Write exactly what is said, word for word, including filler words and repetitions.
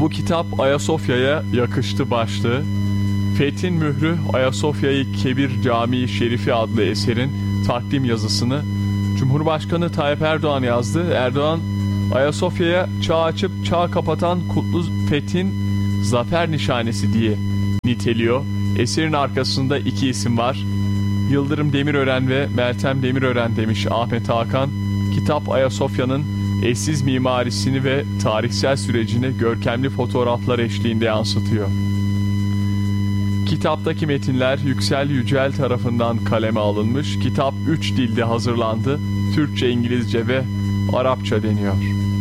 Bu kitap Ayasofya'ya yakıştı başlığı. Fethin Mührü Ayasofya-i Kebir Camii Şerifi adlı eserin takdim yazısını Cumhurbaşkanı Tayyip Erdoğan yazdı. Erdoğan, Ayasofya'ya çağ açıp çağ kapatan kutlu fethin zafer nişanesi diye niteliyor. Eserin arkasında iki isim var. Yıldırım Demirören ve Meltem Demirören demiş Ahmet Hakan. Kitap Ayasofya'nın eşsiz mimarisini ve tarihsel sürecini görkemli fotoğraflar eşliğinde yansıtıyor. Kitaptaki metinler Yüksel Yücel tarafından kaleme alınmış. Kitap üç dilde hazırlandı. Türkçe, İngilizce ve Arapça deniyor.